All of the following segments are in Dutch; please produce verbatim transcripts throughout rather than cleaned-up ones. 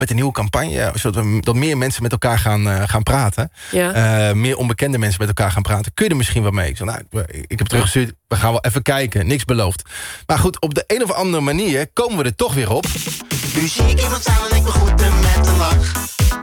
met een nieuwe campagne, zodat we dat meer mensen met elkaar gaan, uh, gaan praten. Ja. Uh, meer onbekende mensen met elkaar gaan praten. Kun je er misschien wat mee? Ik zei, nou, ik heb teruggestuurd, we gaan wel even kijken. Niks beloofd. Maar goed, op de een of andere manier komen we er toch weer op. Nu zie ik iemand staan en ik ben goed en met een lach.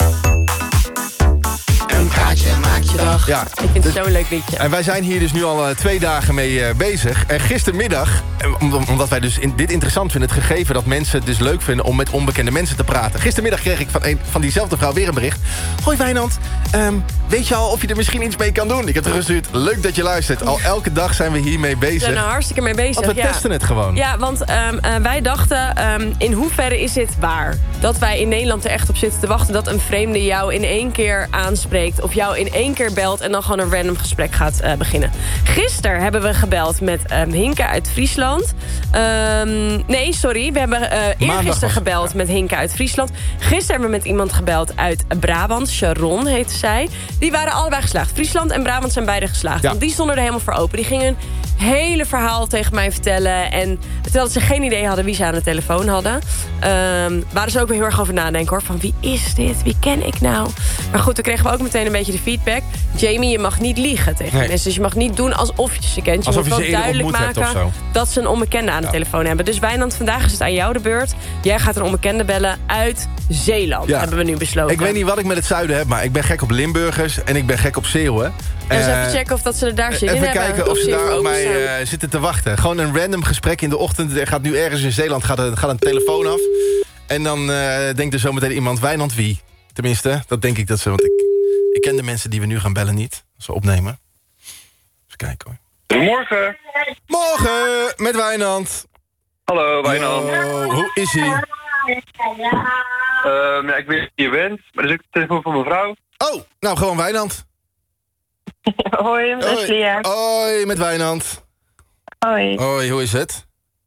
Een praatje maakt je dag. Ja, ik vind het dus, zo'n leuk liedje. En wij zijn hier dus nu al uh, twee dagen mee uh, bezig. En gistermiddag, om, omdat wij dus in, dit interessant vinden... het gegeven dat mensen het dus leuk vinden om met onbekende mensen te praten. Gistermiddag kreeg ik van, een, van diezelfde vrouw weer een bericht. Hoi Wijnand, um, weet je al of je er misschien iets mee kan doen? Ik heb teruggestuurd, leuk dat je luistert. Al elke dag zijn we hiermee bezig. We zijn er hartstikke mee bezig. Want we ja. testen het gewoon. Ja, want um, uh, wij dachten, um, in hoeverre is dit waar? Dat wij in Nederland er echt op zitten te wachten... dat een vreemde jou in één keer aanspreekt... of jou in één keer belt en dan gewoon een random gesprek gaat uh, beginnen. Gisteren hebben we gebeld met um, Hinke uit Friesland. Um, nee, sorry. We hebben uh, eergisteren gebeld ja. met Hinke uit Friesland. Gisteren hebben we met iemand gebeld uit Brabant. Sharon heette zij. Die waren allebei geslaagd. Friesland en Brabant zijn beide geslaagd. Ja. Want die stonden er helemaal voor open. Die gingen een hele verhaal tegen mij vertellen. En terwijl ze geen idee hadden wie ze aan de telefoon hadden... Um, waren ze ook weer heel erg over nadenken, hoor. Van wie is dit? Wie ken ik nou? Maar goed, dan kregen we ook meteen een beetje de feedback. Jamie, je mag niet liegen tegen nee. mensen. Dus je mag niet doen alsof je ze kent. Je alsof moet je wel ze duidelijk maken dat ze een onbekende aan de ja. telefoon hebben. Dus Wijnand, vandaag is het aan jou de beurt. Jij gaat een onbekende bellen uit Zeeland, ja. hebben we nu besloten. Ik weet niet wat ik met het zuiden heb, maar ik ben gek op Limburgers... en ik ben gek op Zeeuwen. Dus uh, even checken of dat ze er daar zin in hebben. Even kijken of ze daar op mij uh, zitten te wachten. Gewoon een random gesprek in de ochtend. Er gaat nu ergens in Zeeland gaat een, gaat een telefoon af. En dan uh, denkt er zometeen iemand, Wijnand wie? Tenminste, dat denk ik dat ze... Want ik, ik ken de mensen die we nu gaan bellen niet. Als we opnemen. Even kijken hoor. Goedemorgen. Morgen, met Wijnand. Hallo, Wijnand. Yo, hoe is hij? Uh, ja, ik weet wie je bent, maar dat is ook de telefoon van mijn vrouw. Oh, nou gewoon Wijnand. Hoi, met Lia. Hoi, met Wijnand. Hoi. Hoi, hoe is het?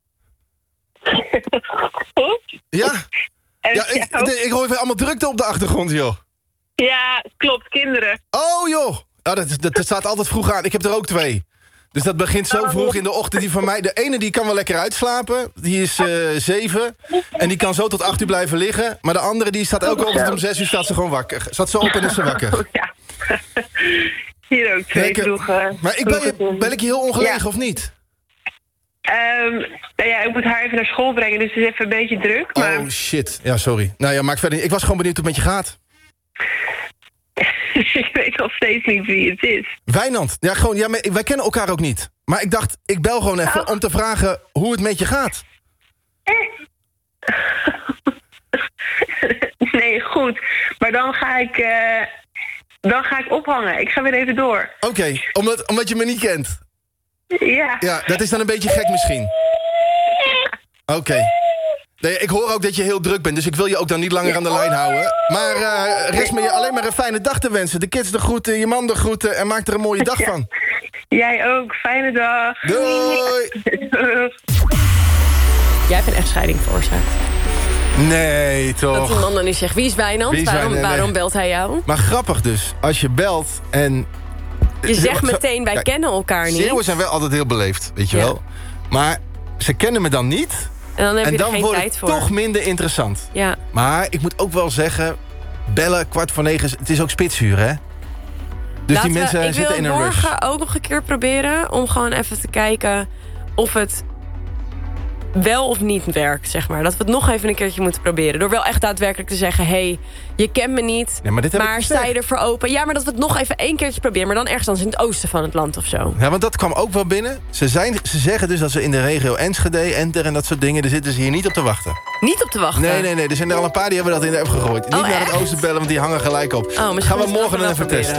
Goed? Ja? Ja, ik, de, ik hoor weer allemaal drukte op de achtergrond, joh. Ja, klopt, kinderen. Oh, joh. Oh, dat, dat, dat staat altijd vroeg aan. Ik heb er ook twee. Dus dat begint zo vroeg in de ochtend. Die van mij, de ene die kan wel lekker uitslapen. Die is uh, zeven. En die kan zo tot acht uur blijven liggen. Maar de andere die staat elke ochtend om zes uur staat ze gewoon wakker. Staat zo op en is ze wakker. Ja. Hier ook twee Lekker. vroeg. Uh, maar ik ben, ben ik je heel ongelegen ja. of niet? Um, nou ja, ik moet haar even naar school brengen, dus het is even een beetje druk. Maar... Oh shit, ja sorry. Nou ja, maak verder niet. Ik was gewoon benieuwd hoe het met je gaat. Ik weet nog steeds niet wie het is. Wijnand, ja gewoon, ja, wij kennen elkaar ook niet. Maar ik dacht, ik bel gewoon even oh. om te vragen hoe het met je gaat. Nee, goed. Maar dan ga ik, uh, dan ga ik ophangen. Ik ga weer even door. Oké, okay, omdat, omdat je me niet kent. Ja. Ja, dat is dan een beetje gek misschien. Oké. Okay. Nee, ik hoor ook dat je heel druk bent, dus ik wil je ook dan niet langer aan de lijn houden. Maar uh, rest me je alleen maar een fijne dag te wensen. De kids de groeten, je man de groeten en maak er een mooie dag ja. van. Jij ook, fijne dag. Doei! Jij hebt een echtscheiding veroorzaakt. Nee, toch? Dat die man dan niet zegt, wie is Wijnand? Wie is waarom, Wijnand? Nee, waarom belt hij jou? Maar grappig dus, als je belt en... Je zegt meteen, wij Kijk, kennen elkaar niet. Zeeuwen zijn wel altijd heel beleefd, weet je ja. wel. Maar ze kennen me dan niet. En dan heb en je dan er geen wordt tijd het voor. toch minder interessant. Ja. Maar ik moet ook wel zeggen, bellen kwart voor negen, het is ook spitsuur, hè? Dus Laten die mensen we, zitten in een rush. Ik wil morgen ook nog een keer proberen om gewoon even te kijken of het wel of niet werkt, zeg maar. Dat we het nog even een keertje moeten proberen. Door wel echt daadwerkelijk te zeggen, hé, hey, je kent me niet, ja, maar, dit heb maar ik sta je ervoor open? Ja, maar dat we het nog even één keertje proberen, maar dan ergens anders in het oosten van het land of zo. Ja, want dat kwam ook wel binnen. Ze, zijn, ze zeggen dus dat ze in de regio Enschede, Enter en dat soort dingen, daar zitten ze hier niet op te wachten. Niet op te wachten? Nee, nee, nee. Er zijn er al een paar die hebben dat in de app gegooid. Oh, niet naar echt? het oosten bellen, want die hangen gelijk op. Oh, gaan we morgen dan even testen.